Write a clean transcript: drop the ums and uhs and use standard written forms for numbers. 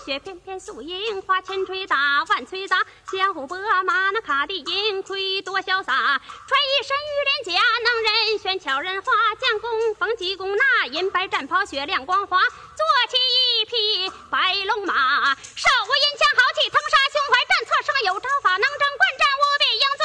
雪翩翩，素樱花，千锤大，万锤砸。相互伯马那卡的银盔多潇洒，穿一身玉连甲，能人选巧人花，将弓锋击弓那银白战袍，雪亮光滑。做起一匹白龙